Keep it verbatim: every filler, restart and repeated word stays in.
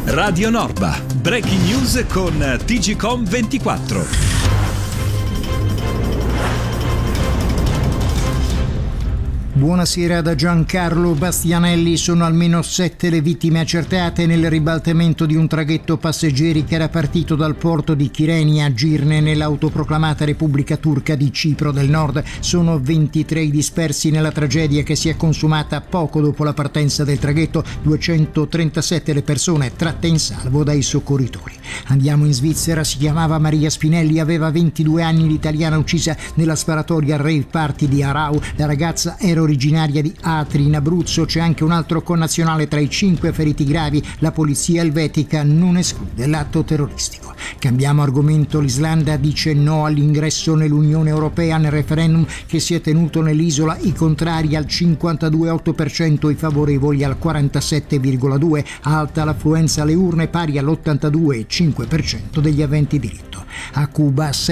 Radio Norba, breaking news con T G Com ventiquattro. Buonasera da Giancarlo Bastianelli. Sono almeno sette le vittime accertate nel ribaltamento di un traghetto passeggeri che era partito dal porto di Kyrenia a Girne nell'autoproclamata Repubblica Turca di Cipro del Nord. Sono ventitré i dispersi nella tragedia che si è consumata poco dopo la partenza del traghetto, duecentotrentasette le persone tratte in salvo dai soccorritori. Andiamo in Svizzera. Si chiamava Maria Spinelli, aveva ventidue anni, l'italiana uccisa nella sparatoria rave party di Arau. La ragazza era originaria di Atri in Abruzzo. C'è anche un altro connazionale tra i cinque feriti gravi. La polizia elvetica non esclude l'atto terroristico. Cambiamo argomento. L'Islanda dice no all'ingresso nell'Unione Europea. Nel referendum che si è tenuto nell'isola, i contrari al cinquantadue virgola otto per cento, i favorevoli al quarantasette virgola due per cento. Alta l'affluenza alle urne, pari all'ottantadue virgola cinque per cento degli aventi diritto. A Cuba